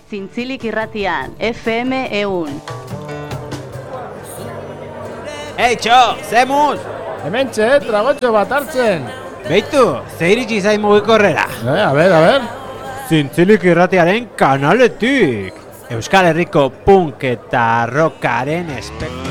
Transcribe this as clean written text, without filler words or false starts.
Zintzilik irratian, FM 100. Txo, zemuz! Hementxe, tragotxo bat hartzen. Beitu, ze iritsi zain mugikorrera. A ver. Zintzilik irratiaren kanaletik. Euskal Herriko punk eta rockaren